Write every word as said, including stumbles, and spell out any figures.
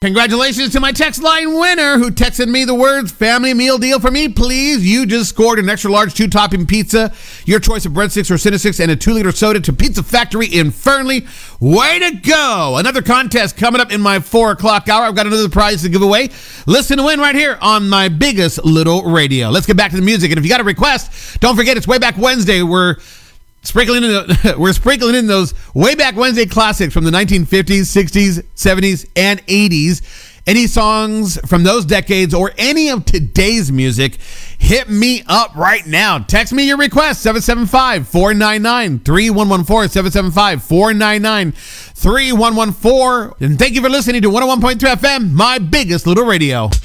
Congratulations to my text line winner who texted me the words, family meal deal for me, please. You just scored an extra large two-topping pizza, your choice of breadsticks or Cinesticks, and a two-liter soda to Pizza Factory in Fernley. Way to go. Another contest coming up in my four o'clock hour. I've got another prize to give away. Listen to win right here on my biggest little radio. Let's get back to the music. And if you got a request, don't forget it's Way Back Wednesday. We're Sprinkling in, the, we're sprinkling in those Way Back Wednesday classics from the nineteen fifties, sixties, seventies, and eighties. Any songs from those decades or any of today's music, hit me up right now. Text me your request, seven seven five, four nine nine, three one one four, seven seven five, four nine nine, three one one four. And thank you for listening to one oh one point three F M, my biggest little radio.